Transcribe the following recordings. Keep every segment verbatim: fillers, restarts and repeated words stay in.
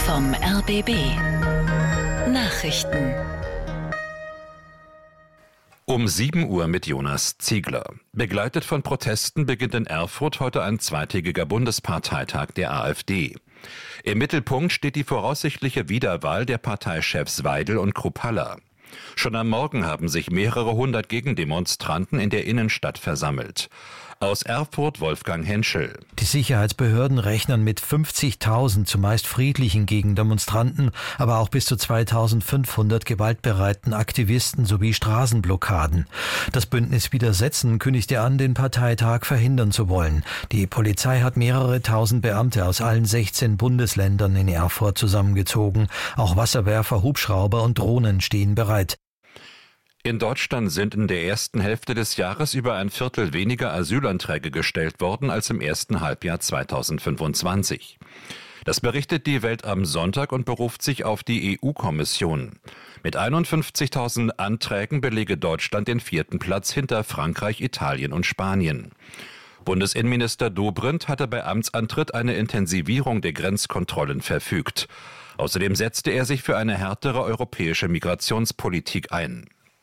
vom R B B. Nachrichten. Um sieben Uhr mit Jonas Ziegler. Begleitet von Protesten beginnt in Erfurt heute ein zweitägiger Bundesparteitag der AfD. Im Mittelpunkt steht die voraussichtliche Wiederwahl der Parteichefs Weidel und Kruppalla. Schon am Morgen haben sich mehrere hundert Gegendemonstranten in der Innenstadt versammelt. Aus Erfurt Wolfgang Henschel. Die Sicherheitsbehörden rechnen mit fünfzigtausend zumeist friedlichen Gegendemonstranten, aber auch bis zu zweitausendfünfhundert gewaltbereiten Aktivisten sowie Straßenblockaden. Das Bündnis Widersetzen kündigte an, den Parteitag verhindern zu wollen. Die Polizei hat mehrere tausend Beamte aus allen sechzehn Bundesländern in Erfurt zusammengezogen. Auch Wasserwerfer, Hubschrauber und Drohnen stehen bereit. In Deutschland sind in der ersten Hälfte des Jahres über ein Viertel weniger Asylanträge gestellt worden als im ersten Halbjahr zweitausendfünfundzwanzig. Das berichtet die Welt am Sonntag und beruft sich auf die E U-Kommission. Mit einundfünfzigtausend Anträgen belege Deutschland den vierten Platz hinter Frankreich, Italien und Spanien. Bundesinnenminister Dobrindt hatte bei Amtsantritt eine Intensivierung der Grenzkontrollen verfügt. Außerdem setzte er sich für eine härtere europäische Migrationspolitik ein.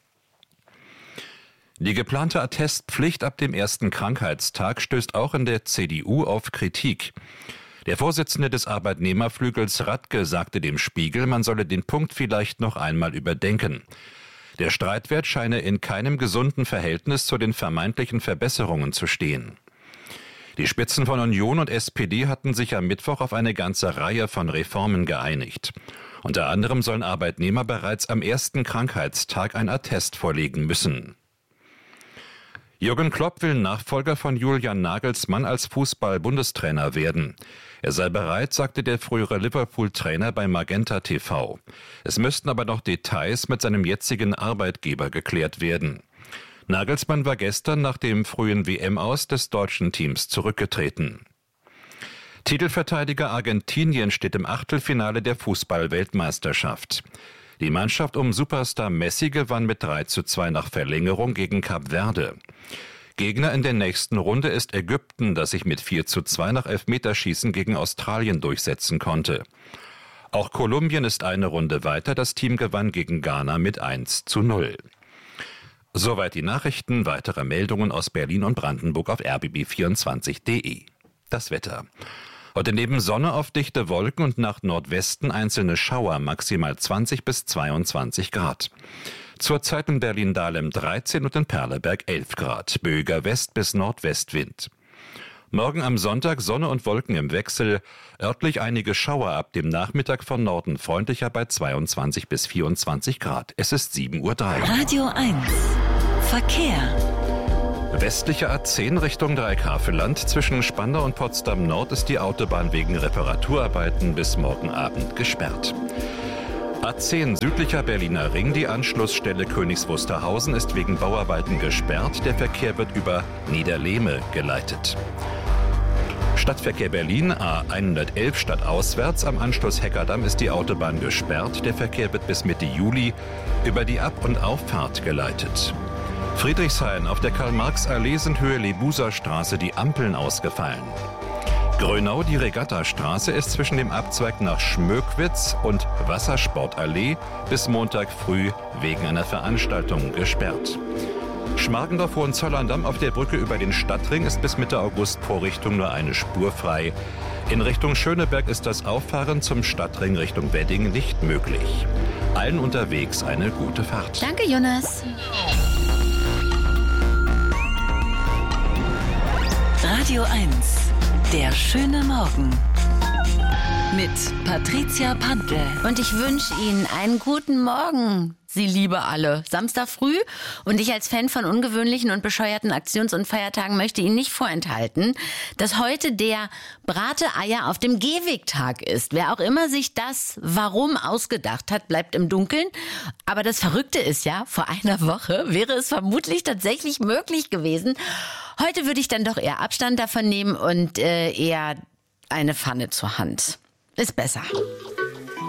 Die geplante Attestpflicht ab dem ersten Krankheitstag stößt auch in der C D U auf Kritik. Der Vorsitzende des Arbeitnehmerflügels Radke sagte dem Spiegel, man solle den Punkt vielleicht noch einmal überdenken. Der Streitwert scheine in keinem gesunden Verhältnis zu den vermeintlichen Verbesserungen zu stehen. Die Spitzen von Union und S P D hatten sich am Mittwoch auf eine ganze Reihe von Reformen geeinigt. Unter anderem sollen Arbeitnehmer bereits am ersten Krankheitstag ein Attest vorlegen müssen. Jürgen Klopp will Nachfolger von Julian Nagelsmann als Fußball-Bundestrainer werden. Er sei bereit, sagte der frühere Liverpool-Trainer bei Magenta T V. Es müssten aber noch Details mit seinem jetzigen Arbeitgeber geklärt werden. Nagelsmann war gestern nach dem frühen W M-Aus des deutschen Teams zurückgetreten. Titelverteidiger Argentinien steht im Achtelfinale der Fußball-Weltmeisterschaft. Die Mannschaft um Superstar Messi gewann mit drei zu zwei nach Verlängerung gegen Kap Verde. Gegner in der nächsten Runde ist Ägypten, das sich mit vier zu zwei nach Elfmeterschießen gegen Australien durchsetzen konnte. Auch Kolumbien ist eine Runde weiter, das Team gewann gegen Ghana mit eins zu null. Soweit die Nachrichten, weitere Meldungen aus Berlin und Brandenburg auf r b b vierundzwanzig punkt d e. Das Wetter. Heute neben Sonne auf dichte Wolken und nach Nordwesten einzelne Schauer, maximal zwanzig bis zweiundzwanzig Grad. Zurzeit in Berlin-Dahlem dreizehn und in Perleberg elf Grad, böiger West- bis Nordwestwind. Morgen am Sonntag Sonne und Wolken im Wechsel, örtlich einige Schauer, ab dem Nachmittag von Norden freundlicher bei zweiundzwanzig bis vierundzwanzig Grad. Es ist sieben Uhr drei. Radio eins. Verkehr. Westliche A zehn Richtung Dreihaveland. Zwischen Spandau und Potsdam Nord ist die Autobahn wegen Reparaturarbeiten bis morgen Abend gesperrt. A zehn südlicher Berliner Ring, die Anschlussstelle Königs Wusterhausen ist wegen Bauarbeiten gesperrt. Der Verkehr wird über Niederlehme geleitet. Stadtverkehr Berlin, A hundertelf stadtauswärts. Am Anschluss Heckerdamm ist die Autobahn gesperrt. Der Verkehr wird bis Mitte Juli über die Ab- und Auffahrt geleitet. Friedrichshain, auf der Karl-Marx-Allee sind Höhe Lebuser-Straße die Ampeln ausgefallen. Grönau, die Regattastraße ist zwischen dem Abzweig nach Schmöckwitz und Wassersportallee bis Montag früh wegen einer Veranstaltung gesperrt. Schmargendorf-Hohenzollern-Damm auf der Brücke über den Stadtring ist bis Mitte August pro Richtung nur eine Spur frei. In Richtung Schöneberg ist das Auffahren zum Stadtring Richtung Wedding nicht möglich. Allen unterwegs eine gute Fahrt. Danke, Jonas. Radio eins. Der schöne Morgen. Mit Patricia Pantel. Und ich wünsche Ihnen einen guten Morgen, Sie liebe alle. Samstag früh und ich als Fan von ungewöhnlichen und bescheuerten Aktions- und Feiertagen möchte Ihnen nicht vorenthalten, dass heute der Brate-Eier auf dem Gehwegtag ist. Wer auch immer sich das Warum ausgedacht hat, bleibt im Dunkeln. Aber das Verrückte ist ja, vor einer Woche wäre es vermutlich tatsächlich möglich gewesen. Heute würde ich dann doch eher Abstand davon nehmen und äh, eher eine Pfanne zur Hand. Ist besser.